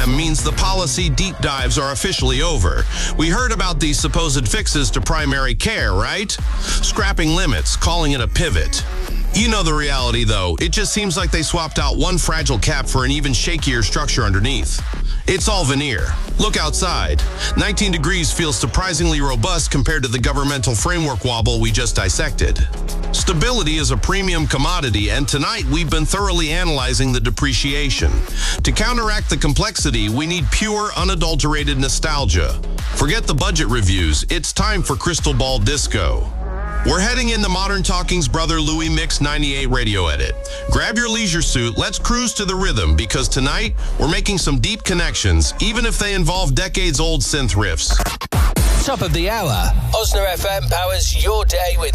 FM means the policy deep dives are officially over. We heard about the supposed fixes to primary care, right? Scrapping limits, calling it a pivot. You know the reality, though. It just seems like they swapped out one fragile cap for an even shakier structure underneath. It's all veneer. Look outside. 19 degrees feels surprisingly robust compared to the governmental framework wobble we just dissected. Stability is a premium commodity, and tonight we've been thoroughly analyzing the depreciation. To counteract the complexity, we need pure, unadulterated nostalgia. Forget the budget reviews. It's time for Crystal Ball Disco. We're heading into Modern Talking's Brother Louie Mix 98 radio edit. Grab your leisure suit, let's cruise to the rhythm, because tonight we're making some deep connections, even if they involve decades-old synth riffs. Top of the hour, Osna FM powers your day with